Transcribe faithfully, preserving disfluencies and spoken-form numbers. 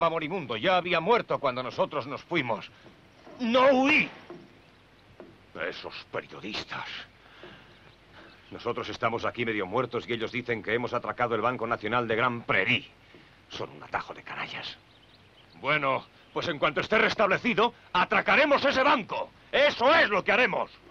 moribundo. Ya había muerto cuando nosotros nos fuimos. ¡No huí! Esos periodistas. Nosotros estamos aquí medio muertos y ellos dicen que hemos atracado el Banco Nacional de Grand Prairie. Son un atajo de canallas. Bueno, pues en cuanto esté restablecido, atracaremos ese banco. ¡Eso es lo que haremos!